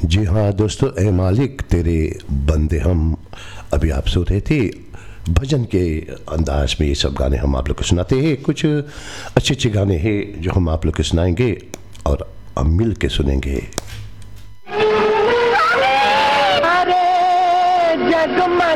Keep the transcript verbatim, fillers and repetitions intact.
जी हाँ दोस्तों, ए मालिक तेरे बंदे हम, अभी आप सुन रहे थे भजन के अंदाज में। ये सब गाने हम आप लोग को सुनाते हैं, कुछ अच्छे अच्छे गाने हैं जो हम आप लोग को सुनाएंगे और हम मिल के सुनेंगे।